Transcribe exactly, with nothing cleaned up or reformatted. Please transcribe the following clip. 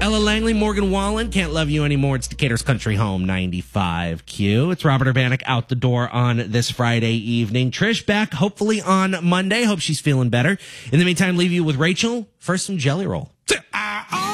Ella Langley, Morgan Wallen, Can't Love You Anymore. It's Decatur's Country Home, ninety-five Q. It's Robert Urbanek out the door on this Friday evening. Trish back hopefully on Monday. Hope she's feeling better. In the meantime, leave you with Rachel for some Jelly Roll.